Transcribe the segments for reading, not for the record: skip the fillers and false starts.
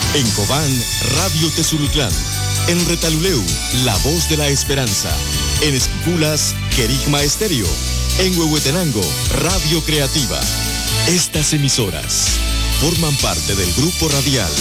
En Cobán, Radio Tezulutlán. En Retaluleu, La Voz de la Esperanza. En Esquipulas, Querigma Estéreo. En Huehuetenango, Radio Creativa. Estas emisoras forman parte del grupo radial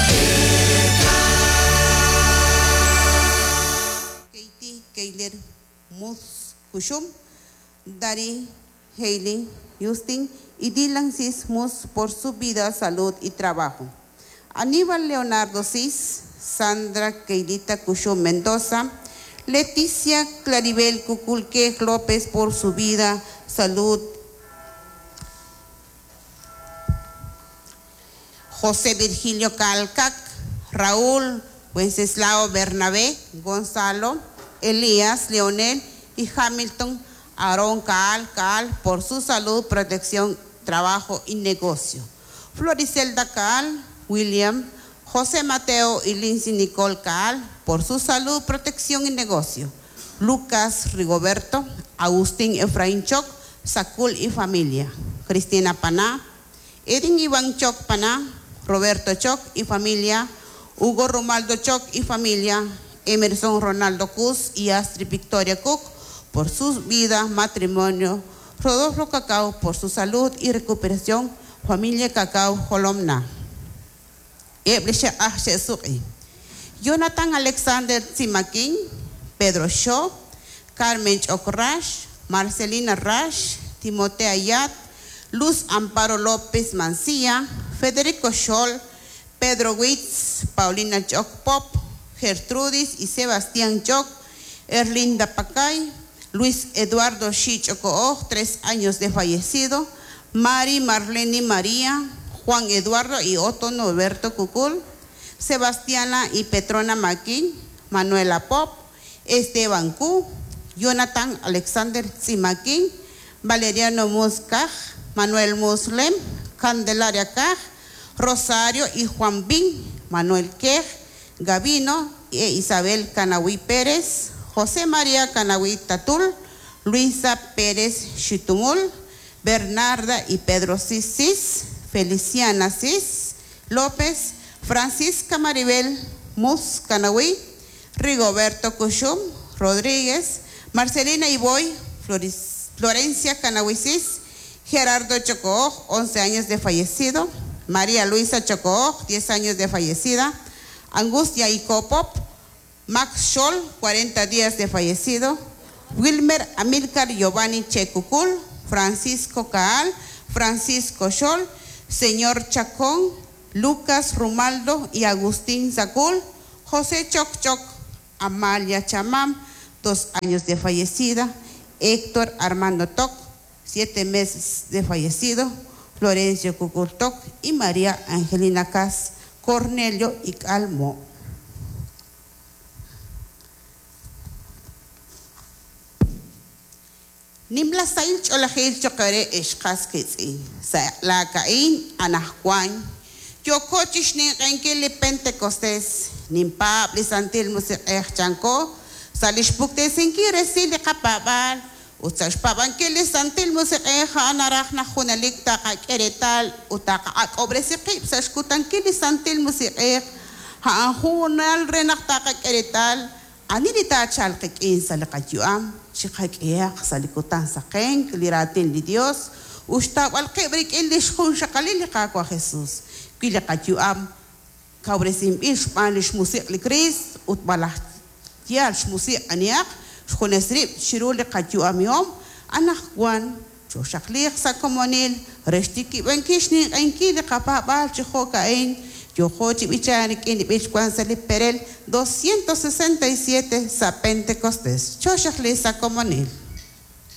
Katie Keiler Mus Kushum, Dari Hailey Justin y Dylan Cis Mus por su vida, salud y trabajo. Aníbal Leonardo Cis, Sandra Keilita Kushum Mendoza, Leticia Claribel Cuculque López por su vida, salud. José Virgilio Calcac, Raúl Wenceslao Bernabé, Gonzalo, Elías Leonel y Hamilton Aarón Caal por su salud, protección, trabajo y negocio. Floricelda Caal, William, José Mateo y Lindsay Nicole Caal por su salud, protección y negocio. Lucas Rigoberto, Agustín Efraín Choc, Sacul y familia. Cristina Paná, Edin Iván Choc Paná, Roberto Choc y familia. Hugo Romaldo Choc y familia. Emerson Ronaldo Cus y Astrid Victoria Cook por su vida, matrimonio. Rodolfo Cacao por su salud y recuperación. Familia Cacao Holomna. Jonathan Alexander Tsimaquín, Pedro Shaw, Carmen Choc Rash, Marcelina Rash, Timotea Ayat, Luz Amparo López Mancilla, Federico Scholl, Pedro Witz, Paulina Choc Pop, Gertrudis y Sebastián Choc, Erlinda Pacay, Luis Eduardo Chichoco, 3 años de fallecido, Mari Marlene María, Juan Eduardo y Otto Norberto Cucul, Sebastiana y Petrona Maquín, Manuela Pop, Esteban Q, Jonathan Alexander Tsimaquín, Valeriano Muscaj, Manuel Muslem, Candelaria Caj, Rosario y Juan Bin, Manuel Quej, Gavino e Isabel Canahui Pérez, José María Canahui Tatul, Luisa Pérez Chitumul, Bernarda y Pedro Cis, Feliciana Cis López, Francisca Maribel Mus Canahui, Rigoberto Cushum Rodríguez, Marcelina Iboy, Florencia Canahui Cis, Gerardo Chocó, 11 años de fallecido, María Luisa Chocó, 10 años de fallecida, Angustia Icopop, Max Scholl, 40 días de fallecido, Wilmer Amílcar Giovanni Checucul, Francisco Caal, Francisco Scholl, Señor Chacón, Lucas Rumaldo y Agustín Zacul, José Choc Choc, Amalia Chamam, 2 años de fallecida, Héctor Armando Toc, 7 meses de fallecido, Florencio Cucultoc y María Angelina Cas, Cornelio y Calmo. Nimla sail cholahil chokare eshkas kitsi sa la kain anahkwan yo cochish ni kankili Pentecostés nimpa blisantil musik chanko salishpukte sinkire sili kapabal utsash pabankili santil musik anarach na hunalik ta kakeretal utaka akobresikip sashkutankili santil musik ha hunal renak ta kakeretal anilita chalkik insa lakajuam Shikhakiyak sa likutan sa keng, kiliratin ni Dios. Ustaw al-kibrik ilish kung shakalili ka kwa Jesus. Kilakatyuam, kauresim Spanish musik li Chris, utbalah tiyal musik aniyak, shkunesrip shiruli katyuam yom, anak kwan, shakliyak sa komonil, reshtiki bankishni ankili kapabal chikokain, Yohochi Bichanik in Bichwan Saliperel 267 sa Pentecostés. Choshak Lisa Comonil.